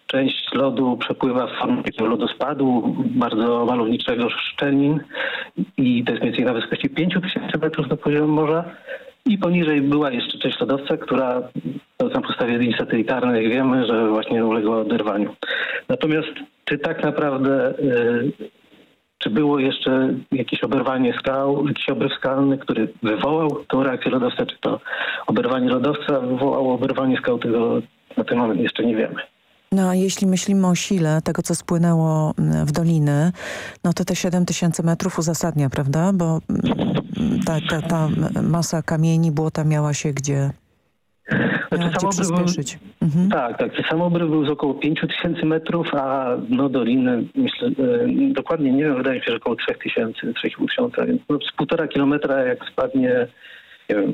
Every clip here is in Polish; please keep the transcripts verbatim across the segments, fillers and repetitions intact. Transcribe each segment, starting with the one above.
część lodu przepływa w formie takiego lodospadu, bardzo malowniczego szczelin i to jest mniej więcej na wysokości pięć tysięcy metrów do poziomu morza. I poniżej była jeszcze część lodowca, która na podstawie zdjęć satelitarnych wiemy, że właśnie uległa oderwaniu. Natomiast czy tak naprawdę, y, czy było jeszcze jakieś oberwanie skał, jakiś obryw skalny, który wywołał tą reakcję lodowca, czy to oberwanie lodowca wywołało oberwanie skał, tego na ten moment jeszcze nie wiemy. No a jeśli myślimy o sile tego, co spłynęło w doliny, no to te siedem tysięcy metrów uzasadnia, prawda? Bo ta, ta, ta masa kamieni, błota miała się gdzie, miała gdzie przyspieszyć. Był, mhm. Tak, tak. Ten sam obryw był z około pięć tysięcy metrów, a dno doliny, myślę, e, dokładnie nie wiem, wydaje mi się, że około trzy tysiące, trzy i pół tysiąca. Więc no, z półtora kilometra jak spadnie, nie wiem,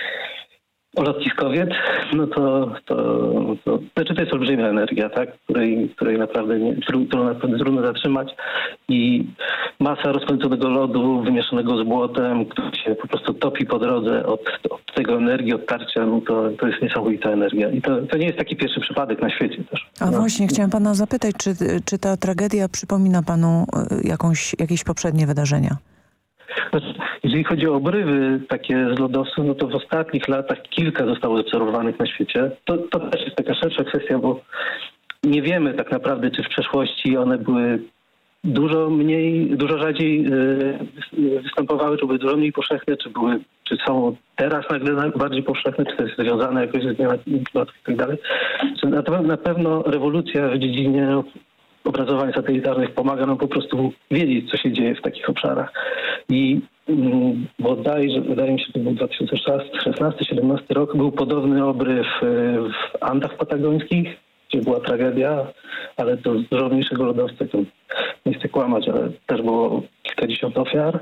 o lotniskowiec, no to, to, to, znaczy to jest olbrzymia energia, tak, której, której naprawdę nie, którą naprawdę trudno zatrzymać i masa rozpędzonego lodu wymieszanego z błotem, który się po prostu topi po drodze od, od tego energii, od tarcia, no to, to jest niesamowita energia i to, to nie jest taki pierwszy przypadek na świecie też. A no. Właśnie chciałam pana zapytać, czy, czy ta tragedia przypomina panu jakąś, jakieś poprzednie wydarzenia? Jeżeli chodzi o obrywy takie z lodowców, no to w ostatnich latach kilka zostało zaobserwowanych na świecie. To, to też jest taka szersza kwestia, bo nie wiemy tak naprawdę, czy w przeszłości one były dużo mniej, dużo rzadziej yy, występowały, czy były dużo mniej powszechne, czy były, czy są teraz nagle bardziej powszechne, czy to jest związane jakoś ze zmianą klimatu i tak dalej. Na, na pewno rewolucja w dziedzinie obrazowań satelitarnych pomaga nam po prostu wiedzieć, co się dzieje w takich obszarach. I mm, bodajże, wydaje mi się, że to był dwa tysiące szesnasty siedemnasty rok, był podobny obryw w Andach Patagońskich, gdzie była tragedia, ale to z dużo mniejszego lodowca, to nie chcę kłamać, ale też było kilkadziesiąt ofiar.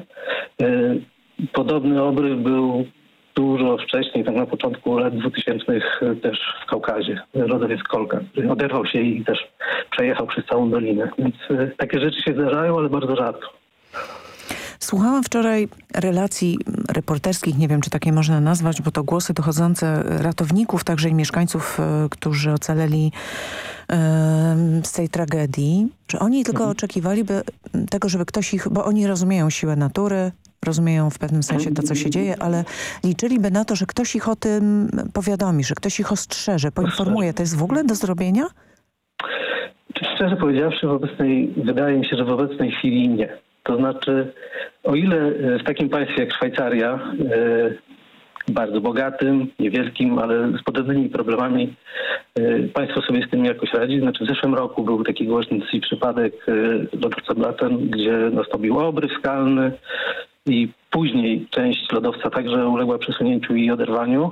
Podobny obryw był dużo wcześniej, tak na początku lat dwutysięcznych też w Kaukazie. Lodowiec Kolka, który oderwał się i też przejechał przez całą dolinę. Więc y, takie rzeczy się zdarzają, ale bardzo rzadko. Słuchałam wczoraj relacji reporterskich, nie wiem, czy takie można nazwać, bo to głosy dochodzące ratowników, także i mieszkańców, y, którzy ocaleli y, z tej tragedii. Czy oni tylko mhm. oczekiwaliby tego, żeby ktoś ich, bo oni rozumieją siłę natury, rozumieją w pewnym sensie to, co się dzieje, ale liczyliby na to, że ktoś ich o tym powiadomi, że ktoś ich ostrzeże, poinformuje. To jest w ogóle do zrobienia? Szczerze powiedziawszy, w obecnej, wydaje mi się, że w obecnej chwili nie. To znaczy, o ile w takim państwie jak Szwajcaria, bardzo bogatym, niewielkim, ale z podobnymi problemami, państwo sobie z tym jakoś radzi. Znaczy w zeszłym roku był taki głośny przypadek lodowca Blatten, gdzie nastąpił obryw skalny i później część lodowca także uległa przesunięciu i oderwaniu.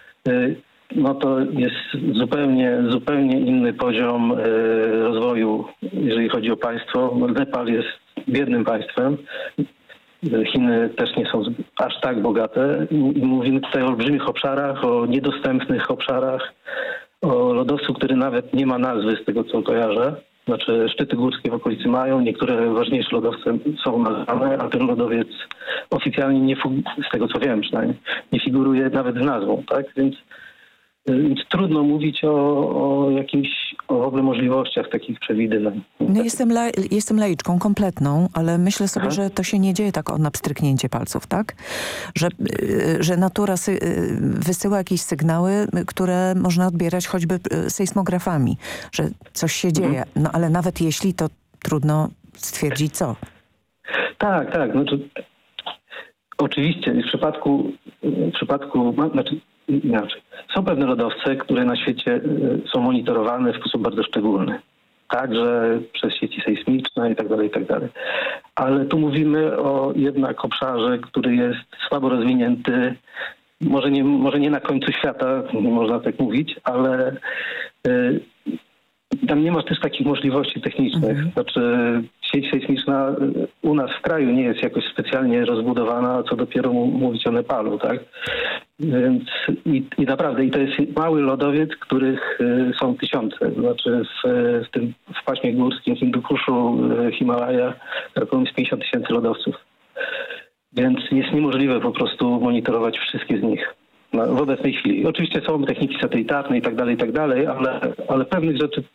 No to jest zupełnie, zupełnie inny poziom rozwoju, jeżeli chodzi o państwo. Nepal jest biednym państwem. Chiny też nie są aż tak bogate. I mówimy tutaj o olbrzymich obszarach, o niedostępnych obszarach, o lodowcu, który nawet nie ma nazwy z tego, co kojarzę. Znaczy szczyty górskie w okolicy mają, niektóre ważniejsze lodowce są nazwane, a ten lodowiec oficjalnie nie, z tego co wiem przynajmniej, nie figuruje nawet z nazwą, tak? Więc Więc trudno mówić o, o jakimś, o w ogóle możliwościach takich przewidywań. No jestem, la, jestem laiczką kompletną, ale myślę sobie, Aha. że to się nie dzieje tak o na pstryknięcie palców, tak? Że, że natura sy, wysyła jakieś sygnały, które można odbierać choćby sejsmografami, że coś się dzieje. No ale nawet jeśli, to trudno stwierdzić co. Tak, tak. Znaczy, oczywiście w przypadku, w przypadku znaczy, inaczej. Są pewne lodowce, które na świecie są monitorowane w sposób bardzo szczególny. Także przez sieci sejsmiczne i tak dalej, i tak dalej. Ale tu mówimy o jednak obszarze, który jest słabo rozwinięty. Może nie, może nie na końcu świata, nie można tak mówić, ale y, tam nie masz też takich możliwości technicznych. Mhm. Znaczy sieć sejsmiczna u nas w kraju nie jest jakoś specjalnie rozbudowana, co dopiero mówić o Nepalu, tak? Więc i, i naprawdę, i to jest mały lodowiec, których y, są tysiące. Znaczy w, w tym w paśmie górskim, Hindukuszu, Himalaja, jest pięćdziesiąt tysięcy lodowców. Więc jest niemożliwe po prostu monitorować wszystkie z nich w obecnej chwili. Oczywiście są techniki satelitarne i tak dalej, i tak dalej, ale, ale pewnych rzeczy